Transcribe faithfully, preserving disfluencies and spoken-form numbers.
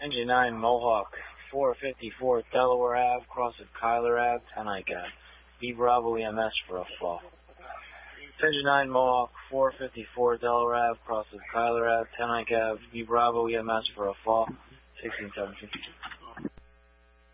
Engine nine Mohawk, four fifty-four Delaware Ave, cross of Kyler Ave, ten Ike Ave. B Bravo E M S for a fall. Engine nine Mohawk, four fifty-four Delaware Ave, cross of Kyler Ave, ten Ike Ave. B Bravo E M S for a fall, sixteen seven fifty-two.